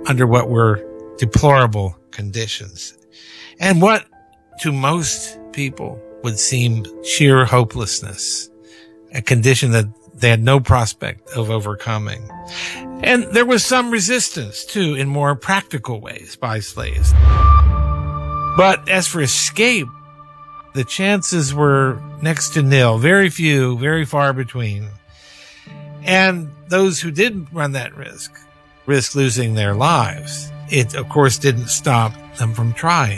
under what were deplorable conditions. And what to most people would seem sheer hopelessness, a condition that they had no prospect of overcoming. And there was some resistance, too, in more practical ways by slaves. But as for escape, the chances were next to nil, very few, very far between. And those who did run that risk losing their lives. It, of course, didn't stop them from trying.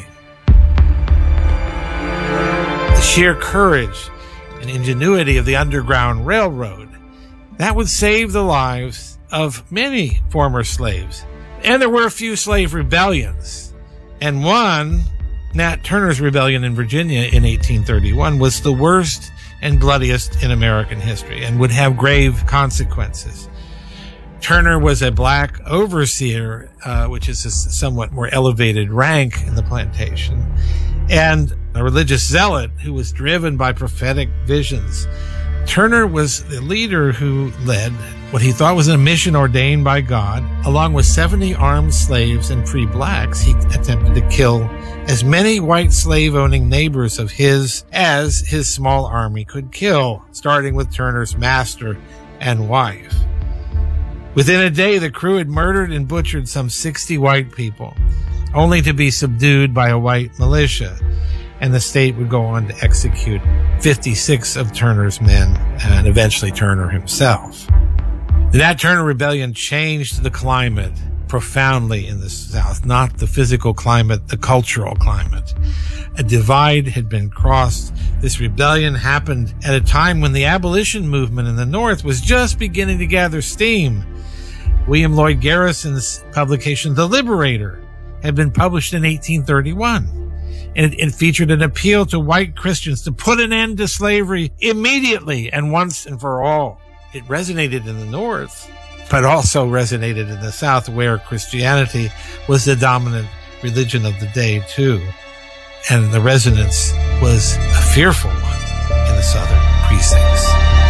The sheer courage and ingenuity of the Underground Railroad, that would save the lives of many former slaves. And there were a few slave rebellions. And one, Nat Turner's rebellion in Virginia in 1831, was the worst and bloodiest in American history and would have grave consequences. Turner was a black overseer, which is a somewhat more elevated rank in the plantation, and a religious zealot who was driven by prophetic visions. Turner was the leader who led what he thought was a mission ordained by God. Along with 70 armed slaves and free blacks, he attempted to kill as many white slave-owning neighbors of his as his small army could kill, starting with Turner's master and wife. Within a day, the crew had murdered and butchered some 60 white people, only to be subdued by a white militia, and the state would go on to execute 56 of Turner's men and eventually Turner himself. The Nat Turner Rebellion changed the climate profoundly in the South, not the physical climate, the cultural climate. A divide had been crossed. This rebellion happened at a time when the abolition movement in the North was just beginning to gather steam. William Lloyd Garrison's publication, The Liberator, had been published in 1831. And it featured an appeal to white Christians to put an end to slavery immediately and once and for all. It resonated in the North, but also resonated in the South, where Christianity was the dominant religion of the day, too. And the resonance was a fearful one in the Southern precincts.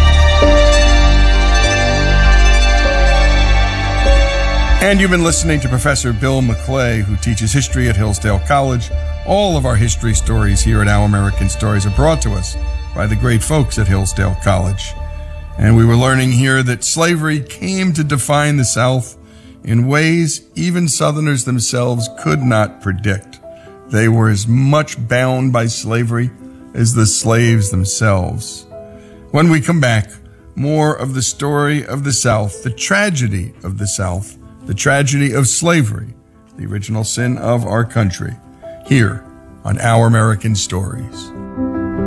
And you've been listening to Professor Bill McClay, who teaches history at Hillsdale College. All of our history stories here at Our American Stories are brought to us by the great folks at Hillsdale College. And we were learning here that slavery came to define the South in ways even Southerners themselves could not predict. They were as much bound by slavery as the slaves themselves. When we come back, more of the story of the South, the tragedy of the South, the tragedy of slavery, the original sin of our country, here on Our American Stories.